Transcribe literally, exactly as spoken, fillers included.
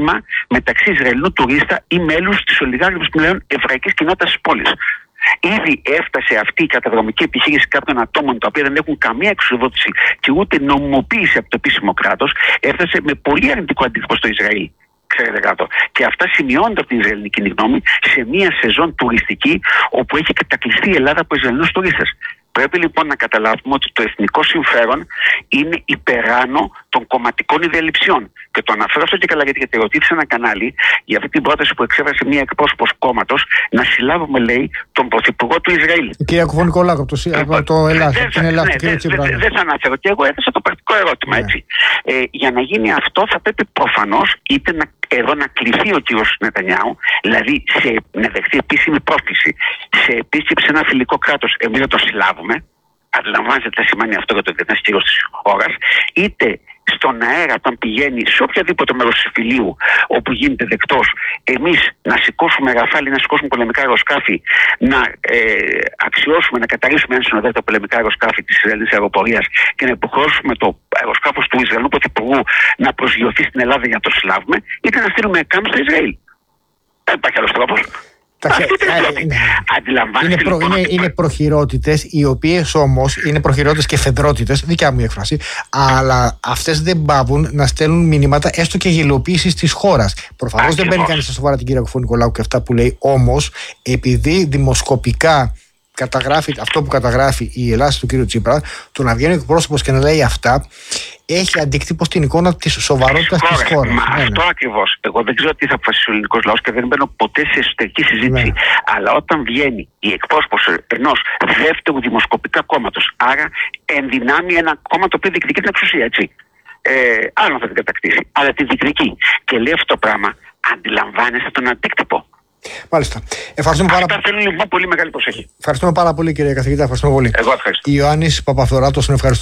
φίλημα μεταξύ Ισραηλινού τουρίστα ή μέλους της ολιγάρχης πλέον εβραϊκής κοινότητας της πόλης. Ήδη έφτασε αυτή η καταδρομική επιχείρηση κάποιων ατόμων τα οποία δεν έχουν καμία εξουδότηση και ούτε νομιμοποίηση από το επίσημο κράτος, έφτασε με πολύ αρνητικό αντίκτυπο στο Ισραήλ. Ξέρετε κάτω. Και αυτά σημειώνονται από την Ισραηλινή κοινή γνώμη σε μια σεζόν τουριστική όπου έχει κατακλειστεί η Ελλάδα από Ισραηλινούς τουρίστες. Πρέπει λοιπόν να καταλάβουμε ότι το εθνικό συμφέρον είναι υπεράνω των κομματικών ιδεαλειψιών. Και το αναφέρω αυτό και καλά γιατί, γιατί ρωτήθηκε σε ένα κανάλι για αυτή την πρόταση που εξέφρασε μια εκπρόσωπος κόμματος να συλλάβουμε, λέει, τον πρωθυπουργό του Ισραήλ. Η κυρία Κουφωνικολάκου από το, από το Ελλάδα. Δεν ναι, δε, θα αναφέρω. Και εγώ έθεσα το πρακτικό ερώτημα, ναι. έτσι. Ε, για να γίνει αυτό θα πρέπει προφανώς είτε να, εδώ να κληθεί ο κύριος Νετανιάου, δηλαδή σε, να δεχθεί επίσημη πρόσκληση σε επίσκεψη σε ένα φιλικό κράτος, εμείς να το συλλάβουμε. Αντιλαμβάνεστε τι σημαίνει αυτό για το διεθνές κύρος της χώρας, είτε στον αέρα όταν πηγαίνει σε οποιαδήποτε μέρος του φιλίου όπου γίνεται δεκτός, εμείς να σηκώσουμε ραφάλι, να σηκώσουμε πολεμικά αεροσκάφη, να ε, αξιώσουμε, να καταρρύσουμε ένα συνοδεύτο πολεμικά αεροσκάφη της Ισραηλινής αεροπορίας και να υποχρεώσουμε το αεροσκάφος του Ισραηλινού πρωθυπουργού να προσγειωθεί στην Ελλάδα για να το συλλάβουμε, είτε να στείλουμε κάμψη στο Ισραήλ. Δεν υπάρχει άλλος τρόπος. Είναι, προ, είναι, είναι προχειρότητες οι οποίες όμως είναι προχειρότητες και φεδρότητες, δικιά μου η έκφραση, αλλά αυτές δεν πάβουν να στέλνουν μηνύματα έστω και γελιοποίησης της χώρας. Προφανώς δεν παίρνει κανείς στα σοβαρά την κυρία Κουφωνικολάκου και αυτά που λέει, όμως επειδή δημοσκοπικά καταγράφει αυτό που καταγράφει η Ελλάδα του κύριου Τσίπρα, το να βγαίνει ο εκπρόσωπος και να λέει αυτά, έχει αντίκτυπο στην εικόνα της σοβαρότητας της χώρας. Μα ναι, αυτό ναι. ακριβώς. Εγώ δεν ξέρω τι θα αποφασίσει ο ελληνικός λαός και δεν μπαίνω ποτέ σε εσωτερική συζήτηση. Ναι. Αλλά όταν βγαίνει η εκπρόσωπος ενός δεύτερου δημοσκοπικά κόμματος, άρα ενδυνάμει ένα κόμμα το οποίο διεκδικεί την εξουσία, έτσι. Ε, άλλο θα την κατακτήσει, αλλά τη διεκδικεί. Και λέει αυτό το πράγμα, αντιλαμβάνεστε τον αντίκτυπο. Μάλιστα. Ευχαριστούμε πάρα... Αυτά θέλουν λοιπόν πολύ μεγάλη προσοχή. Ευχαριστούμε πάρα πολύ, κύριε καθηγητά. Ευχαριστούμε πολύ. Εγώ ευχαριστώ. Ιωάννης Παπαφθοράτος, τον ευχαριστώ.